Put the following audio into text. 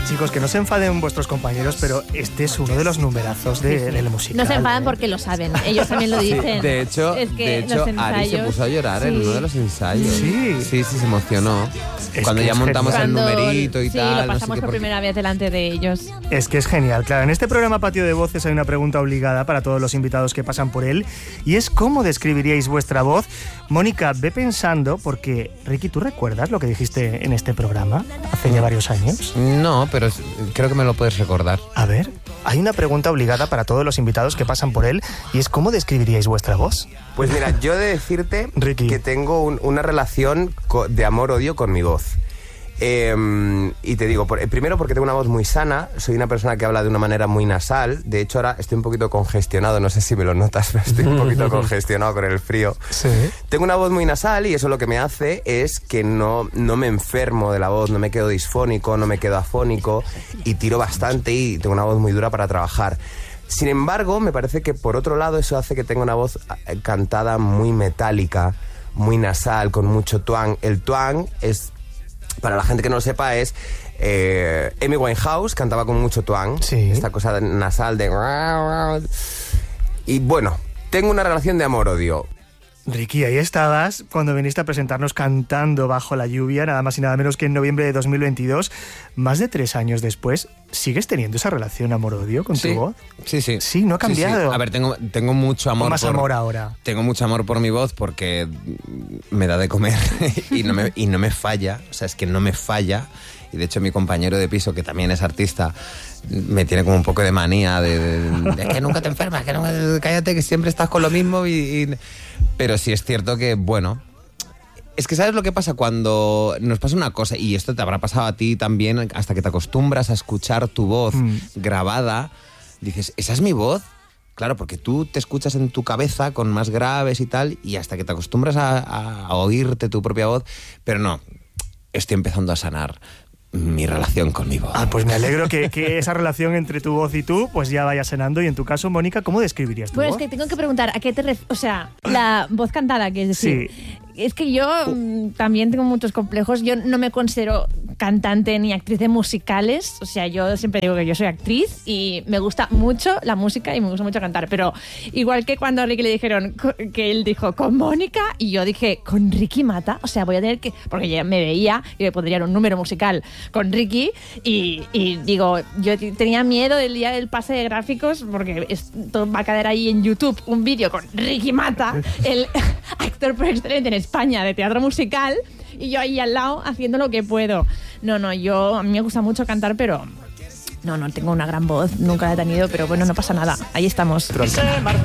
Chicos, que no se enfaden vuestros compañeros, pero este es uno de los numerazos del musical. No se enfadan porque lo saben, ellos también lo dicen. Sí, de hecho, Ari se puso a llorar en uno de los ensayos. Sí, se emocionó. Cuando ya montamos el numerito y tal. Sí, lo pasamos por primera vez delante de ellos. Es que es genial, claro. En este programa Patio de Voces hay una pregunta obligada para todos los invitados que pasan por él, y es ¿cómo describiríais vuestra voz? Mónica, ve pensando, porque Ricky, ¿tú recuerdas lo que dijiste en este programa hace ya varios años? No, pero creo que me lo puedes recordar. A ver, hay una pregunta obligada para todos los invitados que pasan por él, y es ¿cómo describiríais vuestra voz? Pues mira, yo he de decirte, Ricky, que tengo una relación de amor-odio con mi voz. Y te digo, primero porque tengo una voz muy sana, soy una persona que habla de una manera muy nasal, de hecho ahora estoy un poquito congestionado, no sé si me lo notas, pero estoy un poquito congestionado con el frío. Sí. Tengo una voz muy nasal y eso lo que me hace es que no me enfermo de la voz, no me quedo disfónico, no me quedo afónico y tiro bastante y tengo una voz muy dura para trabajar. Sin embargo, me parece que por otro lado eso hace que tenga una voz cantada muy metálica, muy nasal, con mucho twang. El twang es, para la gente que no lo sepa, es Amy Winehouse cantaba con mucho twang, sí. Esta cosa nasal de... Y bueno, tengo una relación de amor-odio. Ricky, ahí estabas cuando viniste a presentarnos cantando Bajo la lluvia, nada más y nada menos que en noviembre de 2022. Más de 3 años después, ¿sigues teniendo esa relación amor-odio con tu voz? Sí. Sí, no ha cambiado. Sí. A ver, tengo mucho amor. Más amor ahora. Tengo mucho amor por mi voz porque me da de comer y no me falla. O sea, es que no me falla. Y de hecho mi compañero de piso, que también es artista, me tiene como un poco de manía de que nunca te enfermas, que nunca, cállate, que siempre estás con lo mismo. Pero sí es cierto que, bueno, es que ¿sabes lo que pasa? Cuando nos pasa una cosa, y esto te habrá pasado a ti también, hasta que te acostumbras a escuchar tu voz grabada, dices, ¿esa es mi voz? Claro, porque tú te escuchas en tu cabeza con más graves y tal, y hasta que te acostumbras a oírte tu propia voz, pero no, estoy empezando a sanar mi relación con mi voz. Pues me alegro que esa relación entre tu voz y tú pues ya vaya sanando. Y en tu caso, Mónica, ¿cómo describirías tu voz? Pues es que tengo que preguntar, ¿a qué te refieres? O sea, la voz cantada, que es decir... Sí. Es que yo también tengo muchos complejos. Yo no me considero cantante ni actriz de musicales. O sea, yo siempre digo que yo soy actriz y me gusta mucho la música y me gusta mucho cantar. Pero igual que cuando a Ricky le dijeron que él dijo con Mónica y yo dije con Ricky Mata. O sea, voy a tener que... Porque ya me veía y me pondrían un número musical con Ricky y digo, yo tenía miedo del día del pase de gráficos porque esto va a caer ahí en YouTube un vídeo con Ricky Mata, el actor por excelente en España de teatro musical, y yo ahí al lado haciendo lo que puedo. A mí me gusta mucho cantar, pero no tengo una gran voz, nunca la he tenido, pero bueno, no pasa nada, ahí estamos.